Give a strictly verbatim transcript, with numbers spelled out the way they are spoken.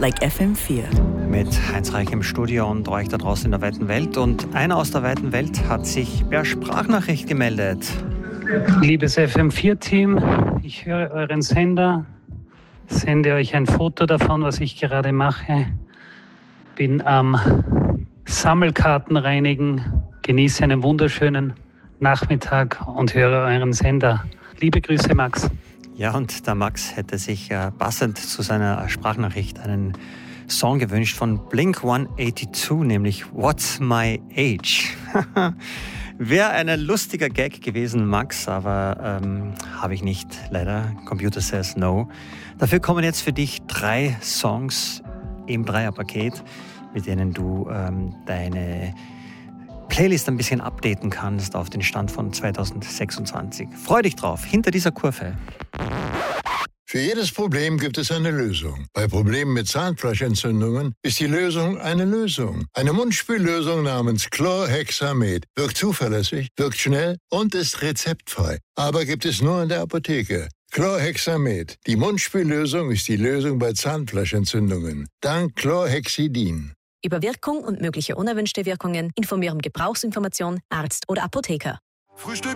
like F M vier. Mit Heinz Reich im Studio und euch da draußen in der weiten Welt. Und einer aus der weiten Welt hat sich per Sprachnachricht gemeldet. Liebes F M vier Team, ich höre euren Sender, sende euch ein Foto davon, was ich gerade mache. Bin am Sammelkarten reinigen, genieße einen wunderschönen Nachmittag und höre euren Sender. Liebe Grüße, Max. Ja, und der Max hätte sich äh, passend zu seiner Sprachnachricht einen Song gewünscht von Blink hundertzweiundachtzig, nämlich What's My Age? Wäre ein lustiger Gag gewesen, Max, aber ähm, habe ich nicht, leider. Computer says no. Dafür kommen jetzt für dich drei Songs im Dreierpaket, mit denen du ähm, deine Playlist ein bisschen updaten kannst auf den Stand von zwanzig sechsundzwanzig. Freu dich drauf, hinter dieser Kurve. Für jedes Problem gibt es eine Lösung. Bei Problemen mit Zahnfleischentzündungen ist die Lösung eine Lösung. Eine Mundspüllösung namens Chlorhexamed wirkt zuverlässig, wirkt schnell und ist rezeptfrei. Aber gibt es nur in der Apotheke. Chlorhexamed, die Mundspüllösung, ist die Lösung bei Zahnfleischentzündungen. Dank Chlorhexidin. Über Wirkung und mögliche unerwünschte Wirkungen informieren Gebrauchsinformation, Arzt oder Apotheker. Frühstück